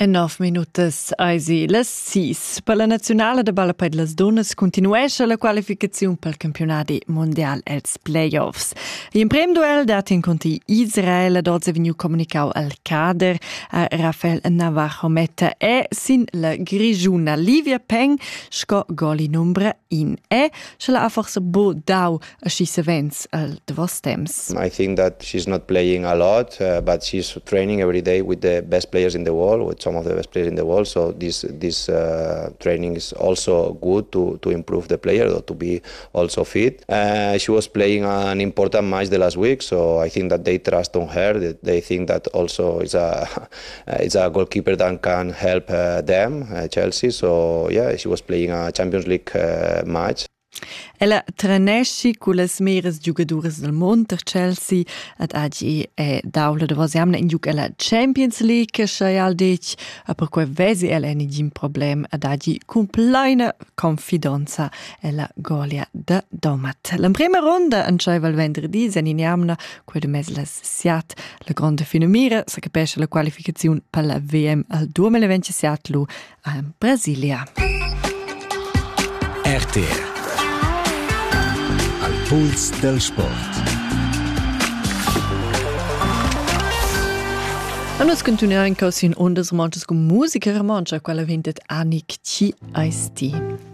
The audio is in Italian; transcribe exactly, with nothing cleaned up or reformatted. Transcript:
E nove minutas eisi las sis. Per la nazionale de balla per las donnas continuesce la qualificazione per il campionato mondiale els playoffs. In prem duel dat in conti Israele dort è venu comunicau al cader a Rafael Navarro metta e sin la grigiuna Livia Peng sco goli numero in e se la ha forse bo dau a schisse vents al de vos temps. I think that she's not playing a lot, uh, but she's training every day with the best players in the world, with some of the best players in the world. So this this uh, training is also good to to improve the player or to be also fit. Uh, she was playing an important match the last week, so I think that they trust on her. That they think that also is a it's a goalkeeper that can help uh, them, uh, Chelsea. So yeah, she was playing a Champions League uh, match. Ella tranesci con las meras giugadoras del mond der Chelsea ad agi e daula de vos jamna in giug ella Champions League scheial dec a per quei vesi ella eni gin problem ad agi con pleina confidenza ella golia de domat. La prima ronda en scheival venerdì sen in jamna quei de mes las siat la grande finamira sa capesce la qualificazione per la V M al duemilaventisette lu a Brasilia. R T R Puls del sport. E noi continuiamo in causa in ondas romances con musica romancia, quella vintet Annick C I S T.